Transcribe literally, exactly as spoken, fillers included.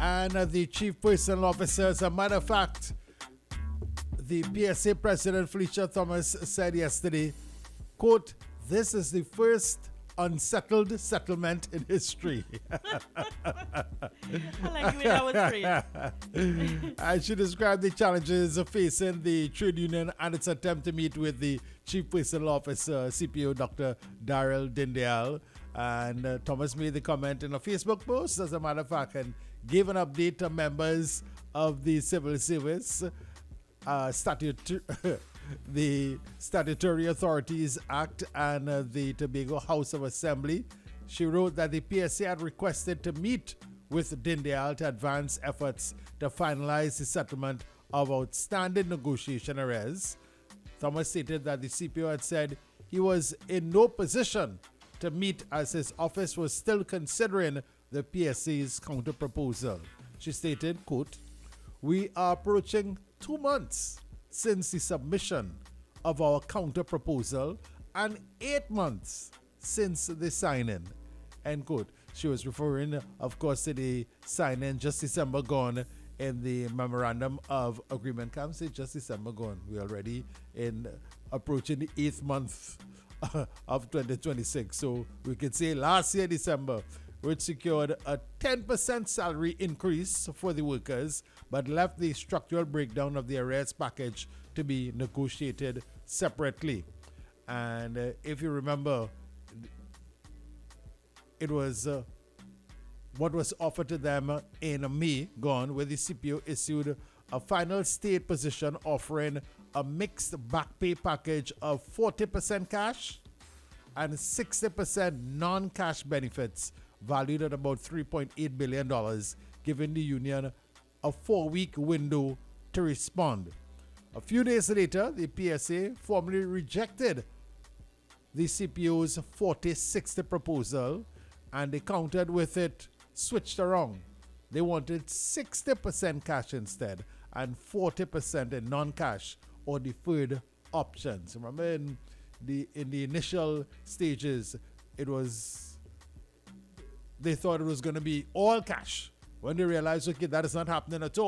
and uh, the chief personal officer. As a matter of fact, the P S A president, Felicia Thomas, said yesterday, quote, "This is the first unsettled settlement in history." I like the way that was phrased. And she described the challenges facing the trade union and its attempt to meet with the chief personal officer, C P O Doctor Daryl Dindale. And uh, Thomas made the comment in a Facebook post, as a matter of fact, and gave an update to members of the civil service, uh, statute, the Statutory Authorities Act, and uh, the Tobago House of Assembly. She wrote that the P S A had requested to meet with Dindale to advance efforts to finalize the settlement of outstanding negotiation arrears. Thomas stated that the C P O had said he was in no position to meet as his office was still considering the P S A's counter-proposal. She stated, quote, "We are approaching two months since the submission of our counter-proposal and eight months since the signing," end quote. She was referring, of course, to the signing just December gone in the memorandum of agreement. Can't say just December gone. We're already in approaching the eighth month of twenty twenty-six. So we could say last year, December, which secured a ten percent salary increase for the workers, but left the structural breakdown of the arrears package to be negotiated separately. And uh, if you remember, it was uh, what was offered to them in May gone, where the C P O issued a final state position offering a mixed back pay package of forty percent cash and sixty percent non-cash benefits valued at about three point eight billion dollars, giving the union a four-week window to respond. A few days later, the P S A formally rejected the C P O's forty sixty proposal, and they countered with it switched around. They wanted sixty percent cash instead and forty percent in non-cash or deferred options. Remember, in the in the initial stages, it was they thought it was going to be all cash. When they realized, okay, that is not happening at all.